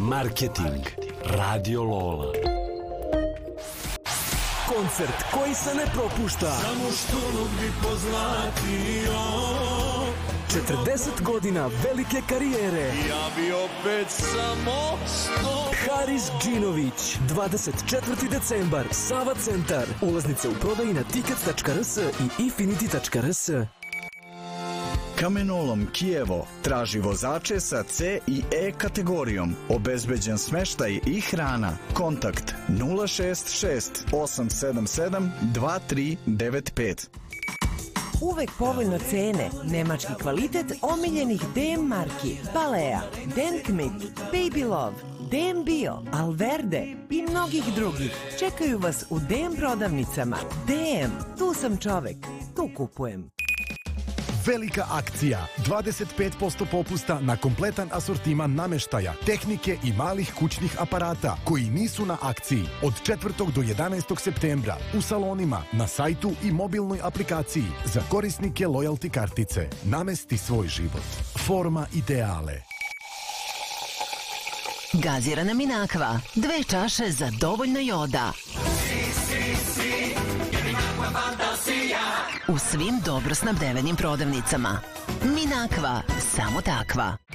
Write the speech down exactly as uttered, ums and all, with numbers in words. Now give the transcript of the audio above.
Marketing Radio Lola. Koncert koji se ne propušta. Samo što bi pozlatio. četrdeset godina velike karijere. Ja bi opet samo sto. Haris Džinović, dvadeset četvrti decembar, Sava centar. Ulaznice u prodaji na tickets tačka r s i infinity tačka r s. Kamenolom Kijevo traži vozače sa C i E kategorijom. Obezbeđen smeštaj i hrana. Kontakt nula šest šest osam sedam sedam dva tri devet pet. Uvek povoljno cene, nemački kvalitet omiljenih D M marki, Balea, Denkmit, Baby Love, D M Bio, Alverde i mnogih drugih. Čekaju vas u D M prodavnicama. D M, tu sam čovek, tu kupujem. Velika akcija, dvadeset pet posto popusta na kompletan asortiman nameštaja, tehnike i malih kućnih aparata koji nisu na akciji od četvrtog do jedanaestog septembra u salonima, na sajtu i mobilnoj aplikaciji za korisnike lojalty kartice. Namesti svoj život. Forma ideale. Gazirana Minakva, dve čaše za dovoljno joda. U svim dobro snabdevenim prodavnicama. Minakva, samo takva.